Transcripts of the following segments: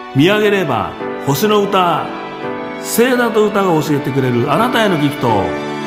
見上げれば星の歌、星座と歌が教えてくれるあなたへのギフト。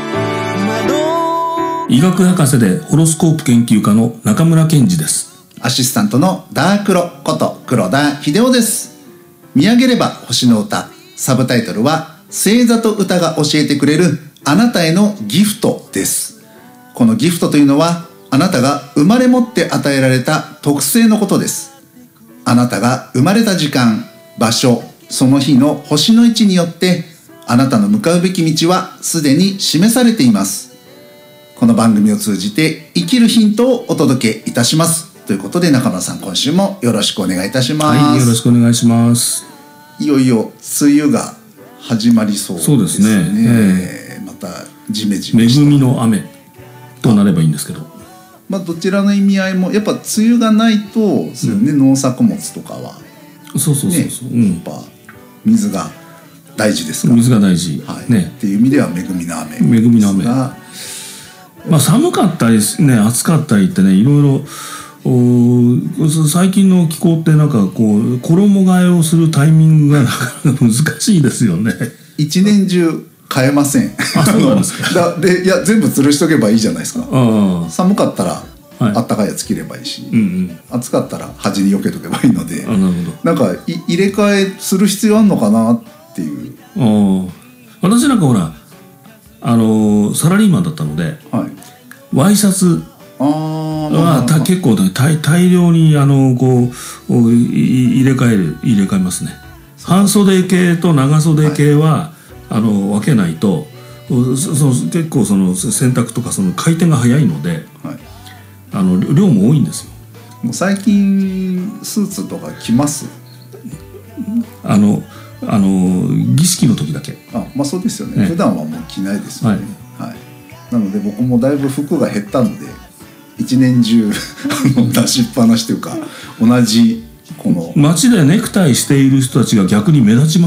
医学博士でホロスコープ研究家の中村健二です。 アシスタントのダークロこと黒田秀夫です。見上げれば星の歌、サブタイトルは星座と歌が教えてくれるあなたへのギフトです。このギフトというのはあなたが生まれ持って与えられた特性のことです。あなたが生まれた時間、場所、その日の星の位置によってあなたの向かうべき道はすでに示されています。この番組を通じて生きるヒントをお届けいたします。ということで中村さん、今週もよろしくお願いいたします。 はい、よろしくお願いします。 いよいよ梅雨が始まりそうですね。 そうですね。 またジメジメした恵みの雨となればいいんですけど、 どちらの意味合いもやっぱ梅雨がないとそういう、農作物とかはそう、 やっぱ水が大事ですから、 水が大事、 っていう意味では恵みの雨、 恵みの雨。寒かったりね、暑かったりってね、いろいろ最近の気候ってなんかこう衣替えをするタイミングがなかなか難しいですよね。 一年中変えません。 そうなんですか。 いや全部吊るしとけばいいじゃないですか。寒かったらあったかいやつ着ればいいし、暑かったら端に避けとけばいいので、なんか入れ替えする必要あるのかなっていう。 私なんかほらサラリーマンだったので、ワイシャツは結構大量にこう入れ替えますね。半袖系と長袖系は、分けないと結構その洗濯とかその回転が早いので、量も多いんですよ。 もう最近スーツとか着ます？ 儀式の時だけ。 そうですよね。普段はもう着ないですよね。なので僕もだいぶ服が減ったので一年中出しっぱなしというか、同じこの街でネクタイしている人たちが逆に目立ちます。